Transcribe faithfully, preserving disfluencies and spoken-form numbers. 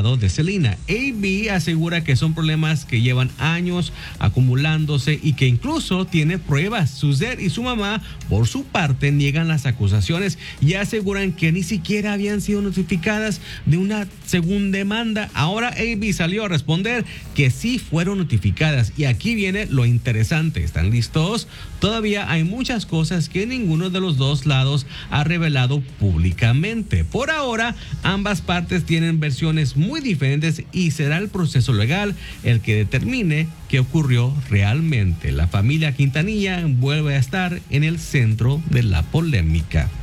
lado de Selena. A B asegura que son problemas que llevan años acumulándose y que incluso tiene pruebas. Suzette y su mamá, por su parte, niegan las acusaciones y aseguran que ni siquiera habían sido notificadas de una segunda demanda. Ahora A B salió a responder que sí fueron notificadas y aquí viene lo interesante. ¿Están listos? Todavía hay muchas cosas que ninguno de los dos lados ha revelado públicamente. Por ahora, ambas partes tienen versiones muy diferentes y será el proceso legal el que determine qué ocurrió realmente. La familia Quintanilla vuelve a estar en el centro de la polémica.